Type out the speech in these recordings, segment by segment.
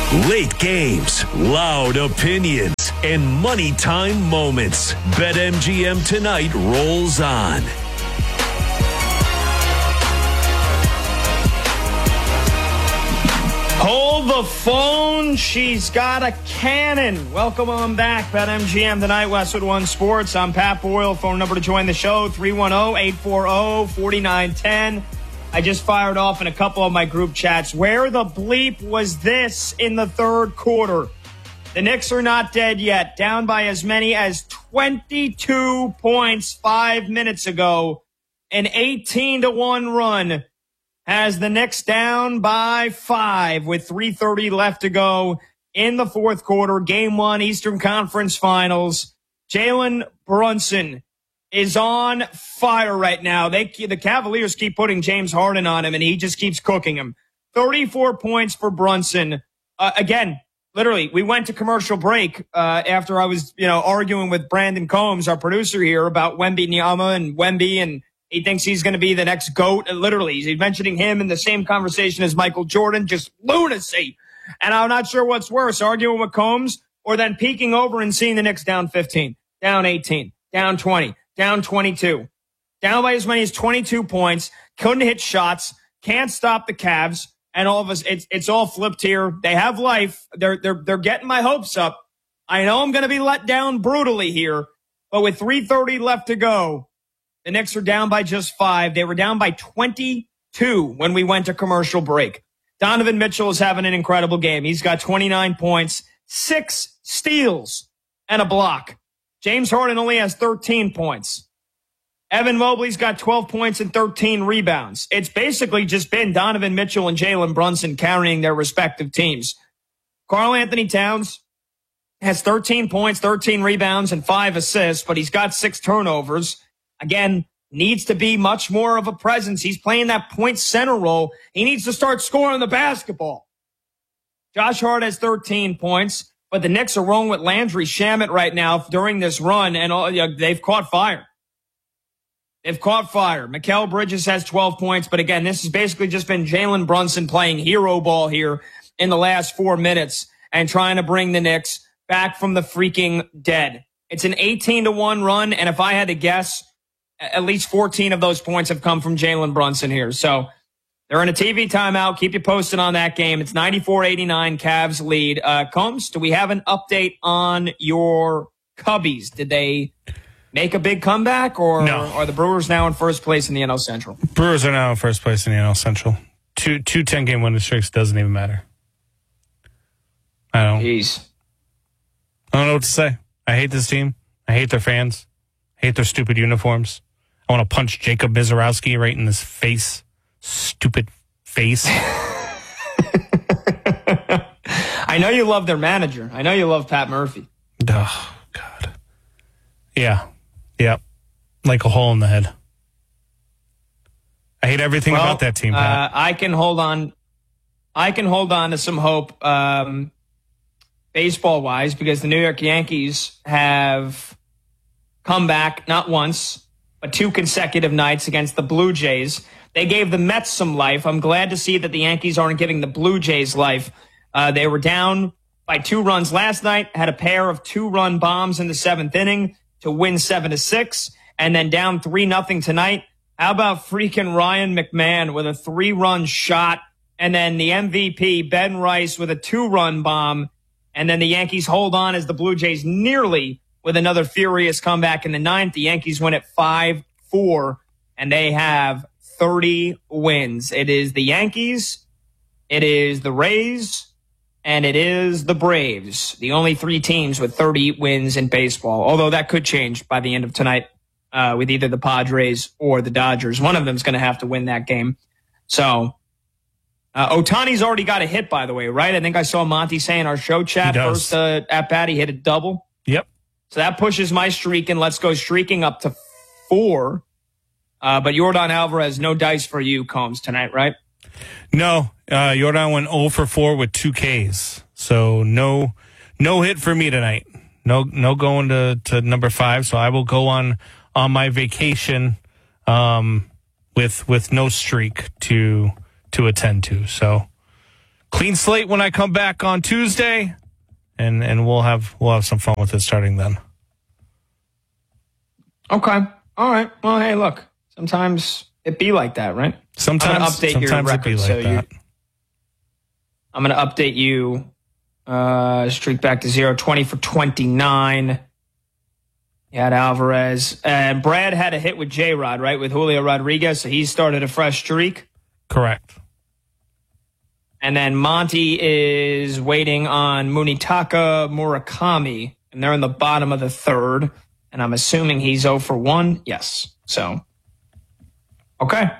Late games, loud opinions, and money time moments. BetMGM tonight rolls on. Hold the phone. She's got a cannon. Welcome on back. BetMGM tonight, Westwood One Sports. I'm Pat Boyle. Phone number to join the show, 310-840-4910. I just fired off in a couple of my group chats. Where the bleep was this in the third quarter? The Knicks are not dead yet. Down by as many as 22 points 5 minutes ago. An 18-1 run has the Knicks down by 5 with 3:30 left to go in the fourth quarter. Game 1, Eastern Conference Finals. Jalen Brunson is on fire right now. The Cavaliers keep putting James Harden on him, and he just keeps cooking him. 34 points for Brunson. Again, literally, we went to commercial break after I was, arguing with Brandon Combs, our producer here, about Wembanyama and Wemby, and he thinks he's going to be the next GOAT. Literally, he's mentioning him in the same conversation as Michael Jordan. Just lunacy. And I'm not sure what's worse, arguing with Combs or then peeking over and seeing the Knicks down 15, down 18, down 20. Down 22, down by as many as 22 points, couldn't hit shots, can't stop the Cavs, and all of us, it's all flipped here. They have life. They're getting my hopes up. I know I'm going to be let down brutally here, but with 3:30 left to go, the Knicks are down by just 5. They were down by 22 when we went to commercial break. Donovan Mitchell is having an incredible game. He's got 29 points, 6 steals, and a block. James Harden only has 13 points. Evan Mobley's got 12 points and 13 rebounds. It's basically just been Donovan Mitchell and Jalen Brunson carrying their respective teams. Karl Anthony Towns has 13 points, 13 rebounds, and 5 assists, but he's got 6 turnovers. Again, needs to be much more of a presence. He's playing that point center role. He needs to start scoring the basketball. Josh Hart has 13 points. But the Knicks are rolling with Landry Shamet right now during this run, and they've caught fire. They've caught fire. Mikal Bridges has 12 points, but again, this has basically just been Jalen Brunson playing hero ball here in the last 4 minutes and trying to bring the Knicks back from the freaking dead. It's an 18-1 run, and if I had to guess, at least 14 of those points have come from Jalen Brunson here. So they're in a TV timeout. Keep you posted on that game. It's 94-89 Cavs lead. Combs, do we have an update on your Cubbies? Did they make a big comeback, or are the Brewers now in first place in the NL Central? Brewers are now in first place in the NL Central. Two 10-game winning streaks doesn't even matter. I don't know what to say. I hate this team. I hate their fans. I hate their stupid uniforms. I want to punch Jacob Mizorowski right in his face. Stupid face. I know you love their manager. I know you love Pat Murphy. Oh, God. Yeah. Like a hole in the head. I hate everything about that team, Pat. I can hold on to some hope baseball-wise, because the New York Yankees have come back not once, but 2 consecutive nights against the Blue Jays. They gave the Mets some life. I'm glad to see that the Yankees aren't giving the Blue Jays life. They were down by 2 runs last night, had a pair of 2-run bombs in the 7th inning to win 7-6, and then down 3-0 tonight. How about freaking Ryan McMahon with a 3-run shot, and then the MVP, Ben Rice, with a 2-run bomb, and then the Yankees hold on as the Blue Jays nearly with another furious comeback in the 9th. The Yankees win at 5-4, and they have 30 wins. It is the Yankees, it is the Rays, and it is the Braves. The only 3 teams with 30 wins in baseball, although that could change by the end of tonight with either the Padres or the Dodgers. One of them is going to have to win that game. So Ohtani's already got a hit, by the way, right? I think I saw Monty say in our show chat first at bat, he hit a double. Yep. So that pushes my streak, and let's go streaking up to 4. But Yordan Alvarez, no dice for you, Combs, tonight, right? No. Yordan went 0 for 4 with 2 Ks. So no hit for me tonight. No going to number 5. So I will go on my vacation with no streak to attend to. So clean slate when I come back on Tuesday, and we'll have some fun with it starting then. Okay. All right. Well, hey, look. Sometimes it be like that, right? Sometimes your record, it be like that. I'm going to update you. Streak back to 0, 20 for 29. You had Alvarez. And Brad had a hit with J-Rod, right? With Julio Rodriguez. So he started a fresh streak. Correct. And then Monty is waiting on Munetaka Murakami. And they're in the bottom of the third. And I'm assuming he's 0 for 1. Yes. So, okay.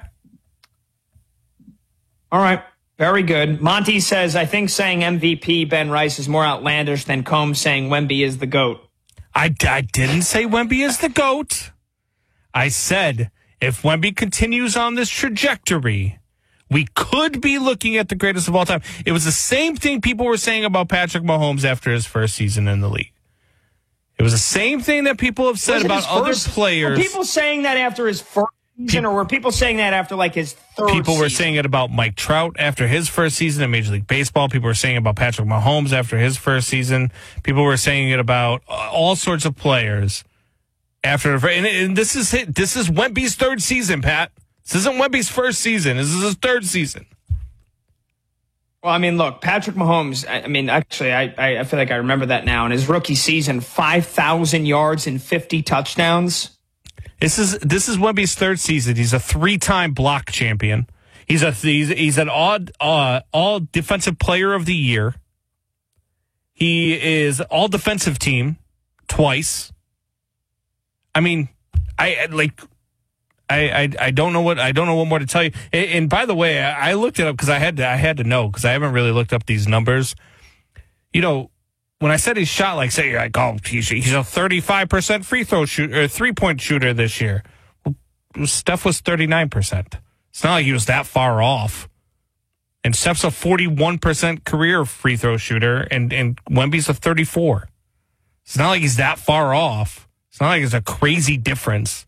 All right. Very good. Monty says, I think saying MVP Ben Rice is more outlandish than Combs saying Wemby is the GOAT. I didn't say Wemby is the GOAT. I said if Wemby continues on this trajectory, we could be looking at the greatest of all time. It was the same thing people were saying about Patrick Mahomes after his first season in the league. It was the same thing that people have said about other players. Were people saying that after his first season, or were people saying that after like his third season? People were saying it about Mike Trout after his first season in Major League Baseball. People were saying it about Patrick Mahomes after his first season. People were saying it about all sorts of players after. And this is Wemby's third season, Pat. This isn't Wemby's first season. This is his third season. Well, I mean, look, Patrick Mahomes, I mean, actually, I feel like I remember that now. In his rookie season, 5,000 yards and 50 touchdowns. This is Wemby's third season. He's a 3-time block champion. He's an all defensive player of the year. He is all defensive team twice. I mean, I don't know what more to tell you. And by the way, I looked it up because I had to know, because I haven't really looked up these numbers. You know, when I said he shot, like, say, you're like, oh, he's a 35% free throw shooter, or 3-point shooter this year. Well, Steph was 39%. It's not like he was that far off. And Steph's a 41% career free throw shooter, and Wemby's a 34. It's not like he's that far off. It's not like it's a crazy difference.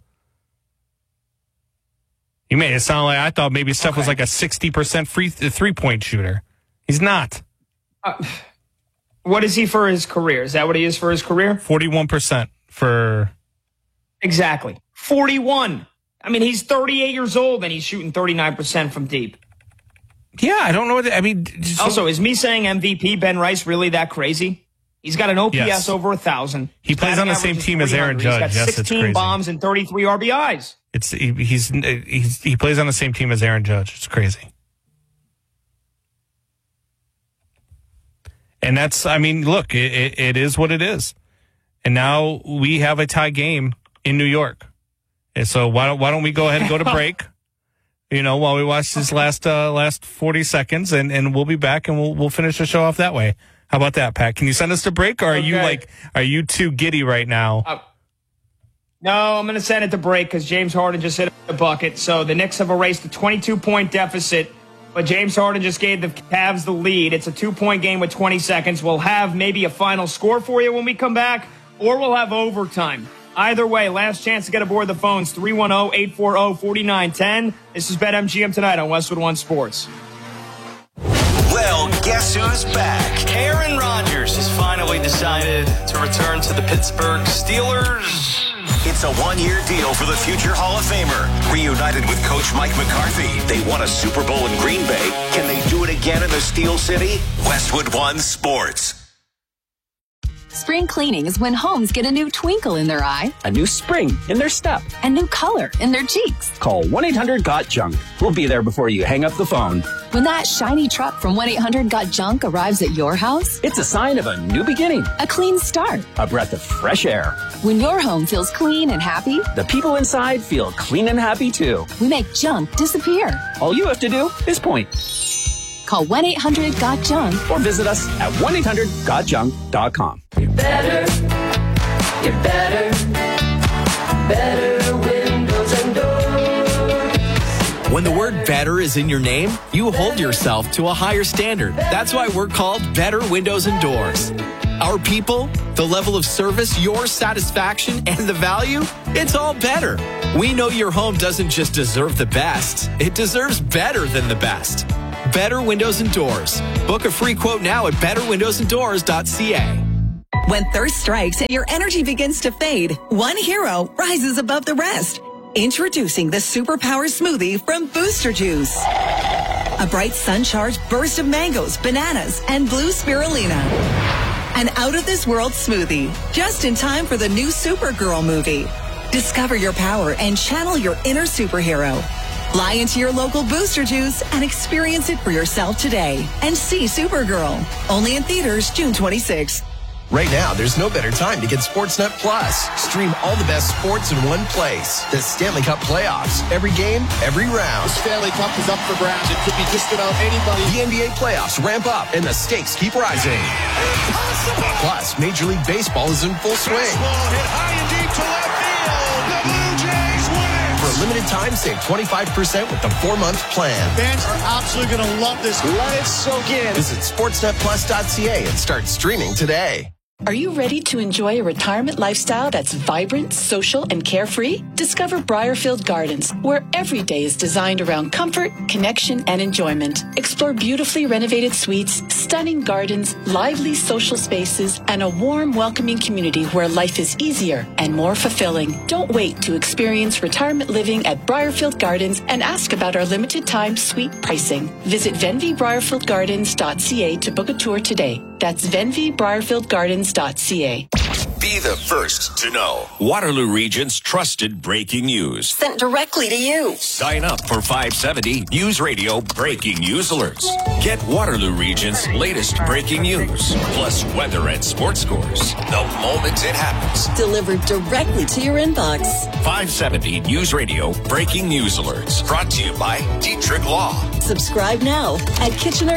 You made it sound like I thought maybe Steph was like a 60% 3-point shooter. He's not. What is he for his career? Is that what he is for his career? 41% for... Exactly. 41. I mean, he's 38 years old and he's shooting 39% from deep. Yeah, I don't know what... I mean... Also, is me saying MVP Ben Rice really that crazy? He's got an OPS over 1,000. He plays on the same team as Aaron Judge. He's got 16 bombs and 33 RBIs. He plays on the same team as Aaron Judge. It's crazy. And that's, I mean, look, it is what it is. And now we have a tie game in New York. And so why don't we go ahead and go to break? You know, while we watch this last 40 seconds, and we'll be back and we'll finish the show off that way. How about that, Pat? Can you send us to break, or are you too giddy right now? No, I'm going to send it to break because James Harden just hit a bucket. So the Knicks have erased a 22-point deficit, but James Harden just gave the Cavs the lead. It's a 2-point game with 20 seconds. We'll have maybe a final score for you when we come back, or we'll have overtime. Either way, last chance to get aboard the phones, 310-840-4910. This is BetMGM tonight on Westwood One Sports. Well, guess who's back? Aaron Rodgers has finally decided to return to the Pittsburgh Steelers. It's a one-year deal for the future Hall of Famer. Reunited with Coach Mike McCarthy, they won a Super Bowl in Green Bay. Can they do it again in the Steel City? Westwood One Sports. Spring cleaning is when homes get a new twinkle in their eye, a new spring in their step, a new color in their cheeks. Call 1-800-GOT-JUNK. We'll be there before you hang up the phone. When that shiny truck from 1-800-GOT-JUNK arrives at your house, it's a sign of a new beginning, a clean start, a breath of fresh air. When your home feels clean and happy, the people inside feel clean and happy too. We make junk disappear. All you have to do is point. Call 1-800-GOT-JUNK or visit us at 1-800-GOTJUNK.com. You're better windows and doors. When the word better is in your name, you hold yourself to a higher standard. That's why we're called Better Windows and Doors. Our people, the level of service, your satisfaction, and the value, it's all better. We know your home doesn't just deserve the best, it deserves better than the best. Better Windows and Doors. Book a free quote now at betterwindowsanddoors.ca. When thirst strikes and your energy begins to fade, one hero rises above the rest. Introducing the Superpower Smoothie from Booster Juice. A bright sun-charged burst of mangoes, bananas, and blue spirulina. An out-of-this-world smoothie, just in time for the new Supergirl movie. Discover your power and channel your inner superhero. Fly into your local Booster Juice and experience it for yourself today. And see Supergirl. Only in theaters June 26th. Right now, there's no better time to get Sportsnet Plus. Stream all the best sports in one place. The Stanley Cup playoffs. Every game, every round. The Stanley Cup is up for grabs. It could be just about anybody. The NBA playoffs ramp up and the stakes keep rising. Impossible! Plus, Major League Baseball is in full swing. Baseball hit high and deep to left field. The Blue Jays win it. For a limited time, save 25% with the 4-month plan. Fans are absolutely going to love this. Let it soak in. Visit sportsnetplus.ca and start streaming today. Are you ready to enjoy a retirement lifestyle that's vibrant, social, and carefree? Discover Briarfield Gardens, where every day is designed around comfort, connection, and enjoyment. Explore beautifully renovated suites, stunning gardens, lively social spaces, and a warm, welcoming community where life is easier and more fulfilling. Don't wait to experience retirement living at Briarfield Gardens and ask about our limited time suite pricing. Visit venvybriarfieldgardens.ca to book a tour today. That's venvybriarfieldgardens.ca. Be the first to know. Waterloo Region's trusted breaking news. Sent directly to you. Sign up for 570 News Radio Breaking News Alerts. Get Waterloo Region's latest breaking news, plus weather and sports scores, the moment it happens. Delivered directly to your inbox. 570 News Radio Breaking News Alerts. Brought to you by Dietrich Law. Subscribe now at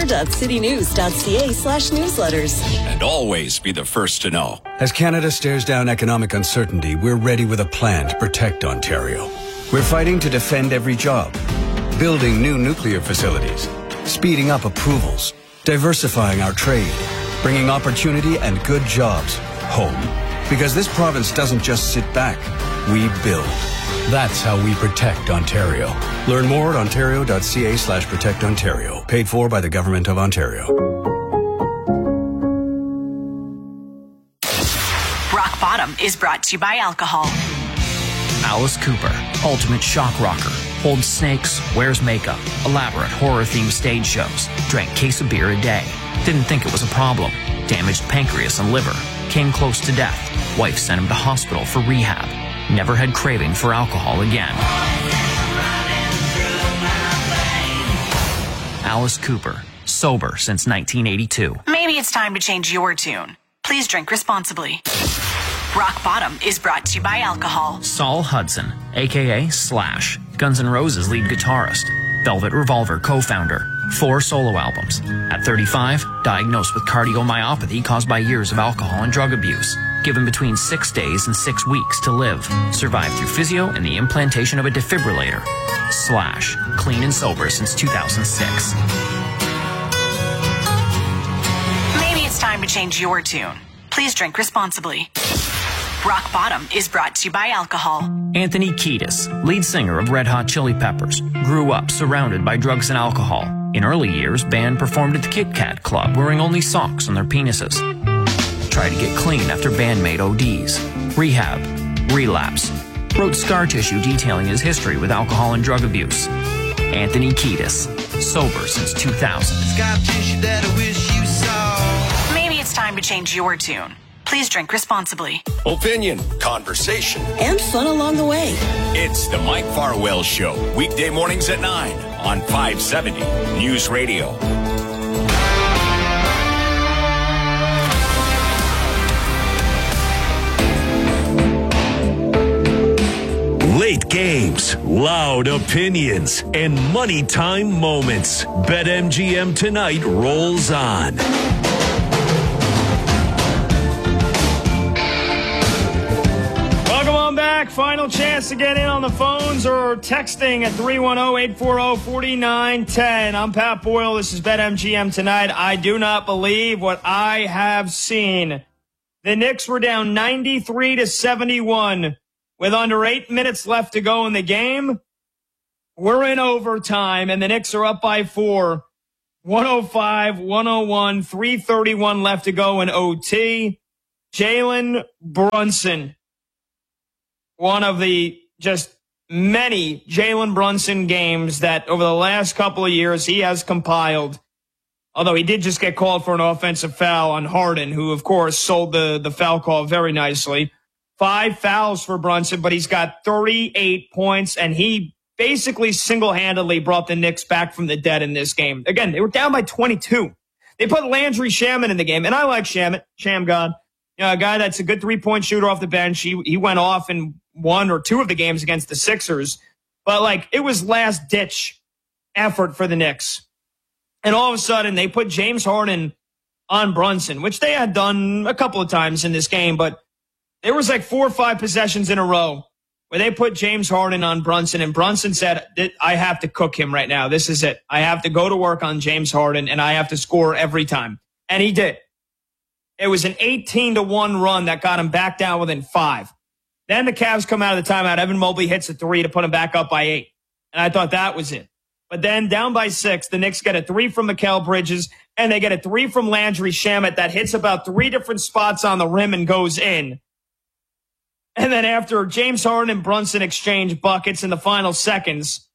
kitchener.citynews.ca/newsletters. And always be the first to know. As Canada stares down economic uncertainty, we're ready with a plan to protect Ontario. We're fighting to defend every job, building new nuclear facilities, speeding up approvals, diversifying our trade, bringing opportunity and good jobs home. Because this province doesn't just sit back, we build. That's how we protect Ontario. Learn more at ontario.ca/protectontario. Paid for by the Government of Ontario. Rock Bottom is brought to you by alcohol. Alice Cooper, ultimate shock rocker, holds snakes, wears makeup, elaborate horror-themed stage shows, drank case of beer a day, didn't think it was a problem, damaged pancreas and liver, came close to death, wife sent him to hospital for rehab, never had craving for alcohol again. Alice Cooper, sober since 1982. Maybe it's time to change your tune. Please drink responsibly. Rock Bottom is brought to you by alcohol. Saul Hudson, a.k.a. Slash, Guns N' Roses lead guitarist, Velvet Revolver co-founder, 4 solo albums. At 35, diagnosed with cardiomyopathy caused by years of alcohol and drug abuse. Given between 6 days and 6 weeks to live. Survived through physio and the implantation of a defibrillator. Slash, clean and sober since 2006. Maybe it's time to change your tune. Please drink responsibly. Rock Bottom is brought to you by alcohol. Anthony Kiedis, lead singer of Red Hot Chili Peppers, grew up surrounded by drugs and alcohol. In early years, band performed at the Kit Kat Club wearing only socks on their penises. Tried to get clean after bandmate ODs. Rehab. Relapse. Wrote Scar Tissue detailing his history with alcohol and drug abuse. Anthony Kiedis, sober since 2000. Scar tissue that I wish you saw. Maybe it's time to change your tune. Please drink responsibly. Opinion, conversation, and fun along the way. It's the Mike Farwell Show, weekday mornings at 9 on 570 News Radio. Late games, loud opinions, and money time moments. BetMGM tonight rolls on. Final chance to get in on the phones or texting at 310-840-4910. I'm Pat Boyle. This is BetMGM tonight. I do not believe what I have seen. The Knicks were down 93-71 with under 8 minutes left to go in the game. We're in overtime, and the Knicks are up by 4. 105, 101, 3:31 left to go in OT. Jalen Brunson, one of the just many Jalen Brunson games that over the last couple of years he has compiled. Although he did just get called for an offensive foul on Harden, who, of course, sold the foul call very nicely. 5 fouls for Brunson, but he's got 38 points, and he basically single-handedly brought the Knicks back from the dead in this game. Again, they were down by 22. They put Landry Shamet in the game, and I like Shamet, Sham God. You know, a guy that's a good three-point shooter off the bench. He went off in 1 or 2 of the games against the Sixers. But, like, it was last-ditch effort for the Knicks. And all of a sudden, they put James Harden on Brunson, which they had done a couple of times in this game. But there was like 4 or 5 possessions in a row where they put James Harden on Brunson. And Brunson said, I have to cook him right now. This is it. I have to go to work on James Harden, and I have to score every time. And he did. It was an 18-1 run that got him back down within 5. Then the Cavs come out of the timeout. Evan Mobley hits a 3 to put him back up by 8. And I thought that was it. But then down by 6, the Knicks get a 3 from Mikal Bridges, and they get a 3 from Landry Shamet that hits about 3 different spots on the rim and goes in. And then after James Harden and Brunson exchange buckets in the final seconds,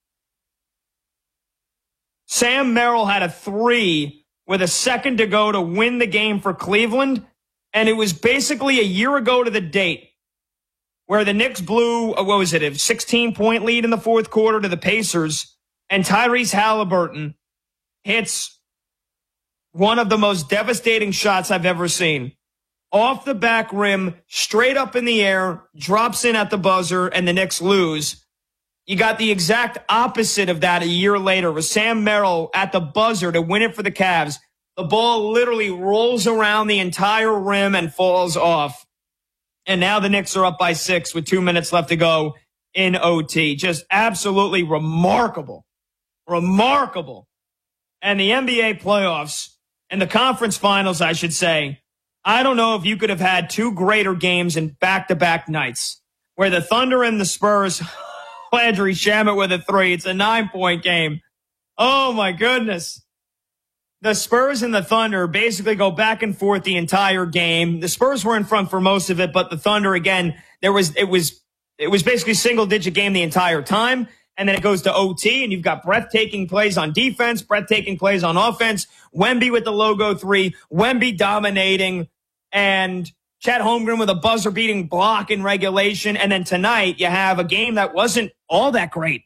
Sam Merrill had a 3 with a second to go to win the game for Cleveland. And it was basically a year ago to the date where the Knicks blew, a 16-point lead in the fourth quarter to the Pacers. And Tyrese Halliburton hits one of the most devastating shots I've ever seen. Off the back rim, straight up in the air, drops in at the buzzer, and the Knicks lose. You got the exact opposite of that a year later with Sam Merrill at the buzzer to win it for the Cavs. The ball literally rolls around the entire rim and falls off. And now the Knicks are up by 6 with 2 minutes left to go in OT. Just absolutely remarkable. Remarkable. And the NBA playoffs and the conference finals, I should say, I don't know if you could have had 2 greater games in back-to-back nights where the Thunder and the Spurs, Landry Shamet with a 3. It's a 9-point game. Oh, my goodness. The Spurs and the Thunder basically go back and forth the entire game. The Spurs were in front for most of it, but the Thunder, again, it was basically single-digit game the entire time. And then it goes to OT, and you've got breathtaking plays on defense, breathtaking plays on offense. Wemby with the logo 3, Wemby dominating, and Chet Holmgren with a buzzer-beating block in regulation. And then tonight, you have a game that wasn't all that great.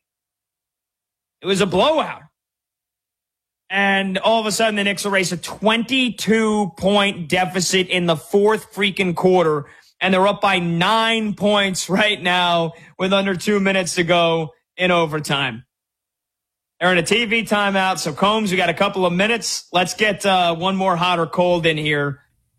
It was a blowout. And all of a sudden, the Knicks erase a 22-point deficit in the fourth freaking quarter, and they're up by 9 points right now with under 2 minutes to go in overtime. They're in a TV timeout. So, Combs, we got a couple of minutes. Let's get one more hot or cold in here.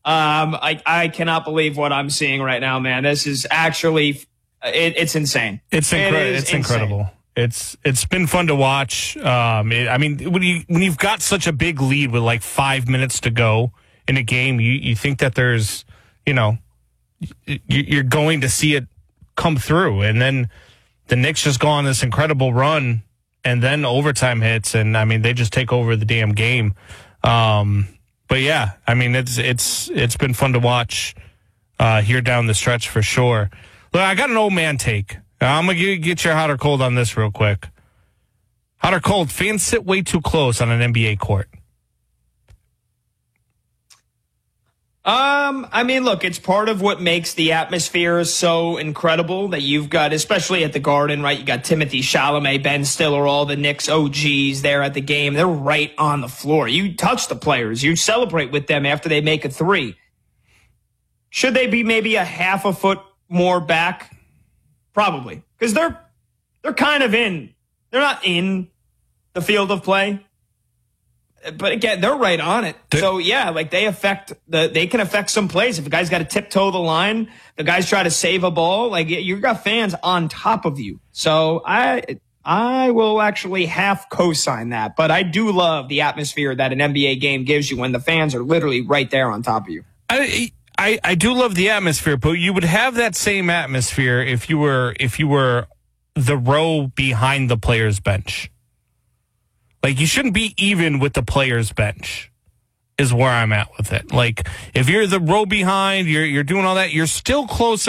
I cannot believe what I'm seeing right now, man. This is actually, it's insane. It's incredible. It's been fun to watch. When you've got such a big lead with like 5 minutes to go in a game, you think that there's, you're going to see it come through. And then the Knicks just go on this incredible run, and then overtime hits, and they just take over the damn game. But yeah, it's been fun to watch here down the stretch for sure. Look, I got an old man take. I'm gonna get your hot or cold on this real quick. Hot or cold? Fans sit way too close on an NBA court. Look, it's part of what makes the atmosphere so incredible that you've got, especially at the Garden, right? You got Timothy Chalamet, Ben Stiller, all the Knicks OGs there at the game. They're right on the floor. You touch the players. You celebrate with them after they make a 3. Should they be maybe a half a foot more back? Probably. Because they're kind of in. They're not in the field of play. But again, they're right on it. So yeah, they can affect some plays. If a guy's got to tiptoe the line, the guys try to save a ball, you've got fans on top of you. So I will actually half co-sign that. But I do love the atmosphere that an NBA game gives you when the fans are literally right there on top of you. I do love the atmosphere, but you would have that same atmosphere if you were the row behind the player's bench. Like, you shouldn't be even with the players' bench is where I'm at with it. Like, if you're the row behind, you're doing all that, you're still close